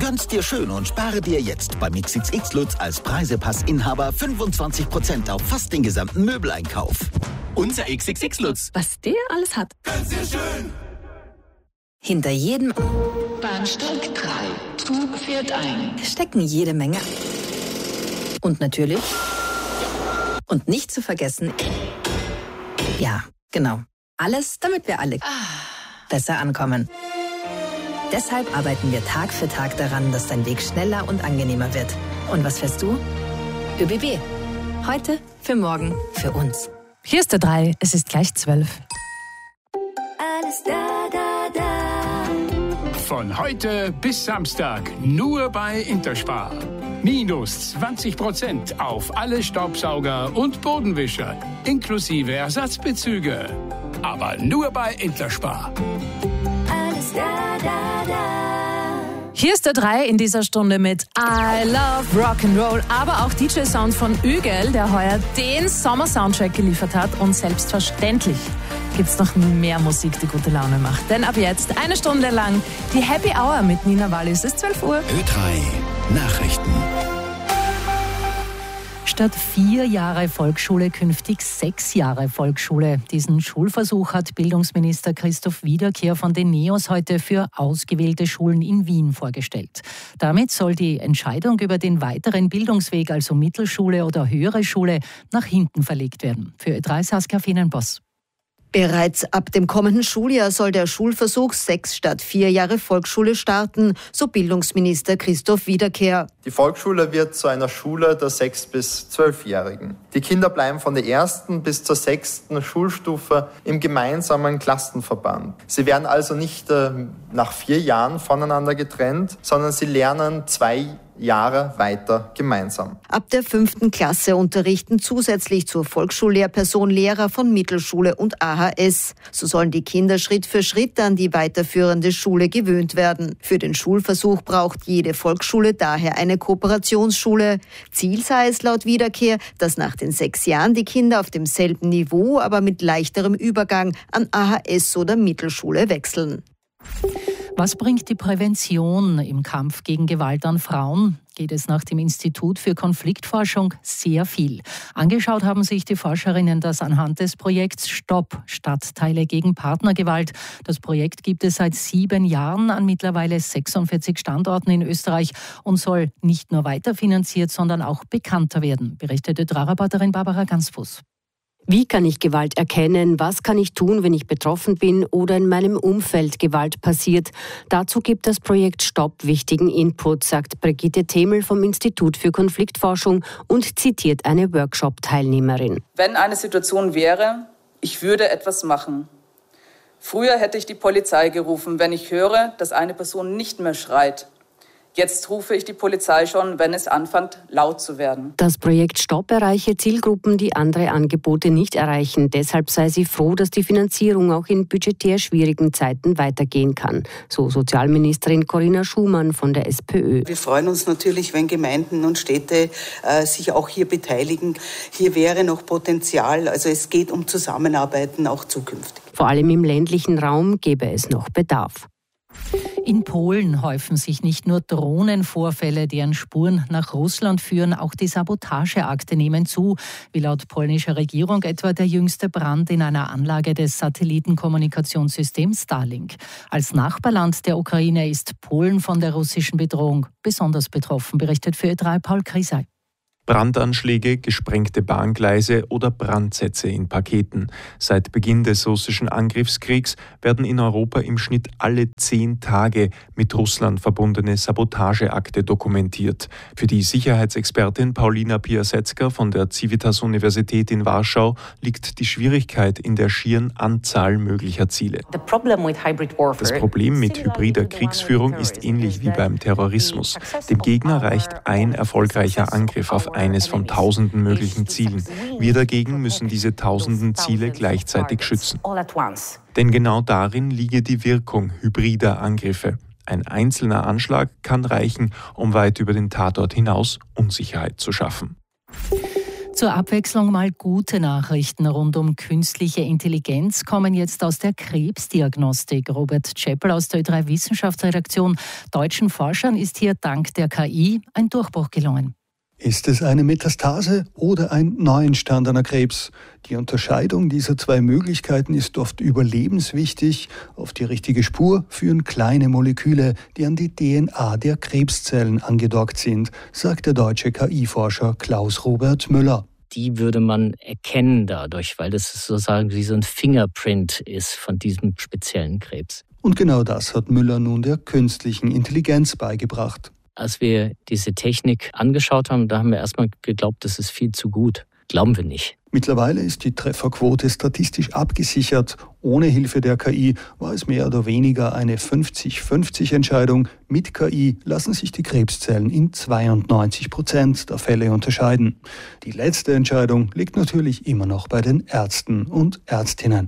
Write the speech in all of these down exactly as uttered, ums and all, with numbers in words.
Gönn's dir schön und spare dir jetzt beim X X X Lutz als Preisepass-Inhaber fünfundzwanzig Prozent auf fast den gesamten Möbeleinkauf. Unser X X X Lutz. Was der alles hat. Gönn's dir schön. Hinter jedem Bahnsteig drei. Zug fährt ein. stecken jede Menge. Und natürlich. Und nicht zu vergessen. Ja, genau. Alles, damit wir alle besser ankommen. Deshalb arbeiten wir Tag für Tag daran, dass dein Weg schneller und angenehmer wird. Und was fährst du? ÖBB. Heute, für morgen, für uns. Hier ist der drei. Es ist gleich zwölf. Alles da, da, da. Von heute bis Samstag nur bei Interspar. Minus zwanzig Prozent auf alle Staubsauger und Bodenwischer, inklusive Ersatzbezüge. Aber nur bei Interspar. Alles da, da, da. Hier ist der drei in dieser Stunde mit I Love Rock'n'Roll, aber auch D J-Sound von Ügel, der heuer den Sommer-Soundtrack geliefert hat. Und selbstverständlich gibt's noch mehr Musik, die gute Laune macht. Denn ab jetzt eine Stunde lang die Happy Hour mit Nina Wallis. Es ist zwölf Uhr. Ö drei Nachrichten. Statt vier Jahre Volksschule künftig sechs Jahre Volksschule. Diesen Schulversuch hat Bildungsminister Christoph Wiederkehr von den NEOS heute für ausgewählte Schulen in Wien vorgestellt. Damit soll die Entscheidung über den weiteren Bildungsweg, also Mittelschule oder höhere Schule, nach hinten verlegt werden. Für Ö drei Saskia Feenenboss. Bereits ab dem kommenden Schuljahr soll der Schulversuch sechs statt vier Jahre Volksschule starten, so Bildungsminister Christoph Wiederkehr. Die Volksschule wird zu einer Schule der sechs- bis zwölfjährigen. Die Kinder bleiben von der ersten bis zur sechsten Schulstufe im gemeinsamen Klassenverband. Sie werden also nicht äh, nach vier Jahren voneinander getrennt, sondern sie lernen zwei Jahre weiter gemeinsam. Ab der fünften Klasse unterrichten zusätzlich zur Volksschullehrperson Lehrer von Mittelschule und A H S. So sollen die Kinder Schritt für Schritt an die weiterführende Schule gewöhnt werden. Für den Schulversuch braucht jede Volksschule daher eine Kooperationsschule. Ziel sei es laut Wiederkehr, dass nach den sechs Jahren die Kinder auf demselben Niveau, aber mit leichterem Übergang an A H S oder Mittelschule wechseln. Was bringt die Prävention im Kampf gegen Gewalt an Frauen? Geht es nach dem Institut für Konfliktforschung sehr viel. Angeschaut haben sich die Forscherinnen das anhand des Projekts Stopp! Stadtteile gegen Partnergewalt. Das Projekt gibt es seit sieben Jahren an mittlerweile sechsundvierzig Standorten in Österreich und soll nicht nur weiterfinanziert, sondern auch bekannter werden, berichtete Ö drei Reporterin Barbara Gansfuß. Wie kann ich Gewalt erkennen? Was kann ich tun, wenn ich betroffen bin oder in meinem Umfeld Gewalt passiert? Dazu gibt das Projekt Stopp wichtigen Input, sagt Brigitte Themel vom Institut für Konfliktforschung und zitiert eine Workshop-Teilnehmerin. Wenn eine Situation wäre, ich würde etwas machen. Früher hätte ich die Polizei gerufen, wenn ich höre, dass eine Person nicht mehr schreit. Jetzt rufe ich die Polizei schon, wenn es anfängt, laut zu werden. Das Projekt Stopp erreiche Zielgruppen, die andere Angebote nicht erreichen. Deshalb sei sie froh, dass die Finanzierung auch in budgetär schwierigen Zeiten weitergehen kann. So Sozialministerin Corinna Schumann von der SPÖ. Wir freuen uns natürlich, wenn Gemeinden und Städte äh, sich auch hier beteiligen. Hier wäre noch Potenzial. Also es geht um Zusammenarbeiten auch zukünftig. Vor allem im ländlichen Raum gäbe es noch Bedarf. In Polen häufen sich nicht nur Drohnenvorfälle, deren Spuren nach Russland führen, auch die Sabotageakte nehmen zu, wie laut polnischer Regierung etwa der jüngste Brand in einer Anlage des Satellitenkommunikationssystems Starlink. Als Nachbarland der Ukraine ist Polen von der russischen Bedrohung besonders betroffen, berichtet für Ö drei Paul Krisay. Brandanschläge, gesprengte Bahngleise oder Brandsätze in Paketen. Seit Beginn des russischen Angriffskriegs werden in Europa im Schnitt alle zehn Tage mit Russland verbundene Sabotageakte dokumentiert. Für die Sicherheitsexpertin Paulina Piasecka von der Civitas-Universität in Warschau liegt die Schwierigkeit in der schieren Anzahl möglicher Ziele. Das Problem mit hybrider Kriegsführung ist ähnlich wie beim Terrorismus. Dem Gegner reicht ein erfolgreicher Angriff auf eines von tausenden möglichen Zielen. Wir dagegen müssen diese tausenden Ziele gleichzeitig schützen. Denn genau darin liege die Wirkung hybrider Angriffe. Ein einzelner Anschlag kann reichen, um weit über den Tatort hinaus Unsicherheit zu schaffen. Zur Abwechslung mal gute Nachrichten rund um künstliche Intelligenz kommen jetzt aus der Krebsdiagnostik. Robert Czeppel aus der Ö drei Wissenschaftsredaktion. Deutschen Forschern ist hier dank der K I ein Durchbruch gelungen. Ist es eine Metastase oder ein neu entstandener Krebs? Die Unterscheidung dieser zwei Möglichkeiten ist oft überlebenswichtig. Auf die richtige Spur führen kleine Moleküle, die an die D N A der Krebszellen angedockt sind, sagt der deutsche K I-Forscher Klaus-Robert Müller. Die würde man erkennen dadurch, weil das sozusagen wie so ein Fingerprint ist von diesem speziellen Krebs. Und genau das hat Müller nun der künstlichen Intelligenz beigebracht. Als wir diese Technik angeschaut haben, da haben wir erstmal geglaubt, das ist viel zu gut. Glauben wir nicht. Mittlerweile ist die Trefferquote statistisch abgesichert. Ohne Hilfe der K I war es mehr oder weniger eine fünfzig fünfzig Entscheidung. Mit K I lassen sich die Krebszellen in zweiundneunzig Prozent der Fälle unterscheiden. Die letzte Entscheidung liegt natürlich immer noch bei den Ärzten und Ärztinnen.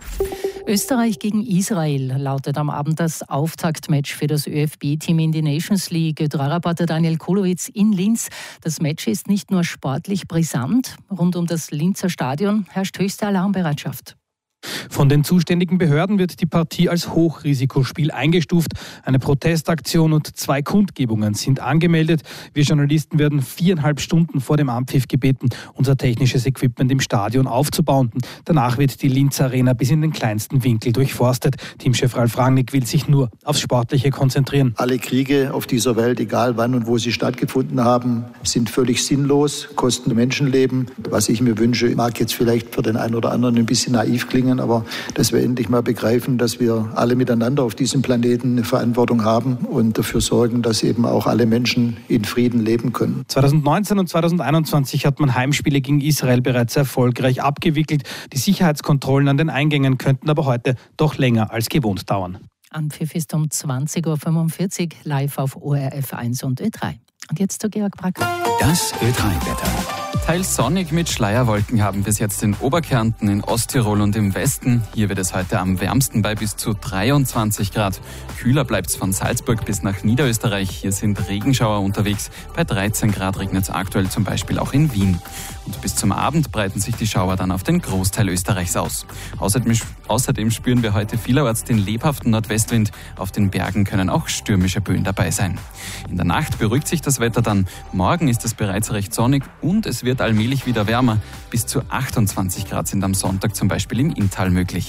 Österreich gegen Israel lautet am Abend das Auftaktmatch für das ÖFB-Team in die Nations League. Ö drei Reporter Daniel Kulowitz in Linz. Das Match ist nicht nur sportlich brisant. Rund um das Linzer Stadion herrscht höchste Alarmbereitschaft. Von den zuständigen Behörden wird die Partie als Hochrisikospiel eingestuft. Eine Protestaktion und zwei Kundgebungen sind angemeldet. Wir Journalisten werden viereinhalb Stunden vor dem Anpfiff gebeten, unser technisches Equipment im Stadion aufzubauen. Danach wird die Linzer Arena bis in den kleinsten Winkel durchforstet. Teamchef Ralf Rangnick will sich nur aufs Sportliche konzentrieren. Alle Kriege auf dieser Welt, egal wann und wo sie stattgefunden haben, sind völlig sinnlos, kosten Menschenleben. Was ich mir wünsche, mag jetzt vielleicht für den einen oder anderen ein bisschen naiv klingen, aber dass wir endlich mal begreifen, dass wir alle miteinander auf diesem Planeten eine Verantwortung haben und dafür sorgen, dass eben auch alle Menschen in Frieden leben können. zweitausendneunzehn und zweitausendeinundzwanzig hat man Heimspiele gegen Israel bereits erfolgreich abgewickelt. Die Sicherheitskontrollen an den Eingängen könnten aber heute doch länger als gewohnt dauern. Anpfiff ist um zwanzig Uhr fünfundvierzig live auf O R F eins und Ö drei. Und jetzt zu Georg Brack. Das Ö drei Wetter. Teils sonnig mit Schleierwolken haben wir es jetzt in Oberkärnten, in Osttirol und im Westen. Hier wird es heute am wärmsten bei bis zu dreiundzwanzig Grad. Kühler bleibt es von Salzburg bis nach Niederösterreich. Hier sind Regenschauer unterwegs. Bei dreizehn Grad regnet es aktuell zum Beispiel auch in Wien. Und bis zum Abend breiten sich die Schauer dann auf den Großteil Österreichs aus. Außerdem, außerdem spüren wir heute vielerorts den lebhaften Nordwestwind. Auf den Bergen können auch stürmische Böen dabei sein. In der Nacht beruhigt sich das Wetter dann. Morgen ist es bereits recht sonnig und es wird allmählich wieder wärmer. Bis zu achtundzwanzig Grad sind am Sonntag zum Beispiel im Inntal möglich.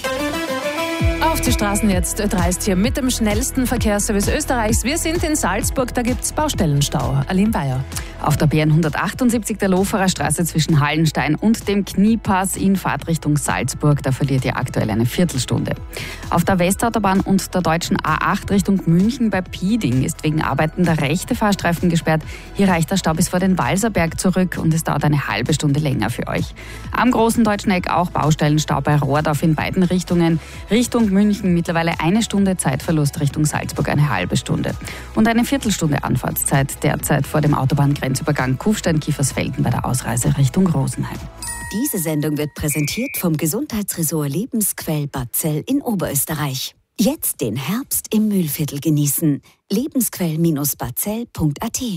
Auf die Straßen jetzt. Ö drei ist hier mit dem schnellsten Verkehrsservice Österreichs. Wir sind in Salzburg, da gibt es Baustellenstau. Aline Bayer. Auf der B N hundertachtundsiebzig der Loferer Straße zwischen Hallenstein und dem Kniepass in Fahrtrichtung Salzburg, da verliert ihr aktuell eine Viertelstunde. Auf der Westautobahn und der deutschen A acht Richtung München bei Pieding ist wegen Arbeiten der rechte Fahrstreifen gesperrt. Hier reicht der Stau bis vor den Walserberg zurück und es dauert eine halbe Stunde länger für euch. Am großen deutschen Eck auch Baustellenstau bei Rohrdorf in beiden Richtungen. Richtung München mittlerweile eine Stunde Zeitverlust, Richtung Salzburg eine halbe Stunde. Und eine Viertelstunde Anfahrtszeit derzeit vor dem Autobahngrenzübergang Kufstein-Kiefersfelden bei der Ausreise Richtung Rosenheim. Diese Sendung wird präsentiert vom Gesundheitsressort Lebensquell Bad Zell in Oberösterreich. Jetzt den Herbst im Mühlviertel genießen. lebensquell Bindestrich badzell Punkt a t.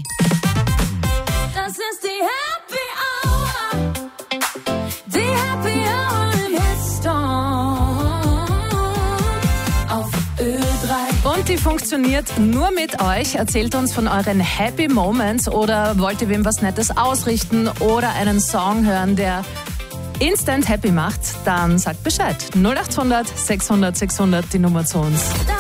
Das ist die Happy Hour. Die Happy Hour im Hitstorm. Auf Ö drei. Und die funktioniert nur mit euch. Erzählt uns von euren Happy Moments oder wollt ihr wem was Nettes ausrichten oder einen Song hören, der instant happy macht, dann sagt Bescheid. null acht hundert sechshundert sechshundert die Nummer zu uns.